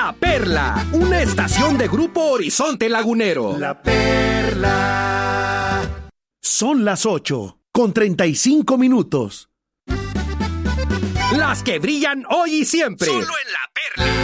La Perla, una estación de Grupo Horizonte Lagunero. La Perla. Son las 8:35. Las que brillan hoy y siempre. Solo en La Perla.